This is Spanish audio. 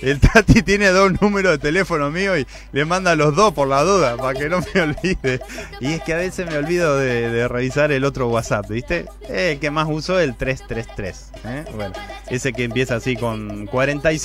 el Tati tiene 2 números de teléfono mío y le manda los 2 por la duda, para que no me olvide. Y es que a veces me olvido de revisar el otro WhatsApp, ¿viste? El que más uso es el 333. Bueno, ese que empieza así con 47.